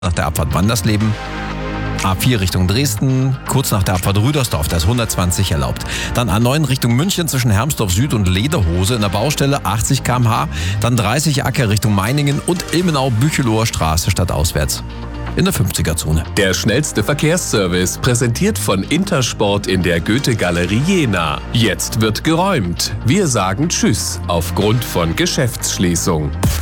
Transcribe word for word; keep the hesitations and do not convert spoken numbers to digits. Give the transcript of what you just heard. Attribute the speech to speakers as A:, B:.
A: nach der Abfahrt Wandersleben. A vier Richtung Dresden, kurz nach der Abfahrt Rüdersdorf, da ist hundertzwanzig erlaubt. Dann A neun Richtung München zwischen Hermsdorf Süd und Lederhose in der Baustelle achtzig Kilometer pro Stunde. Dann dreißig Acker Richtung Meiningen und Ilmenau-Bücheloher Straße stadtauswärts in der fünfziger-Zone.
B: Der schnellste Verkehrsservice, präsentiert von Intersport in der Goethe-Galerie Jena. Jetzt wird geräumt. Wir sagen Tschüss aufgrund von Geschäftsschließung.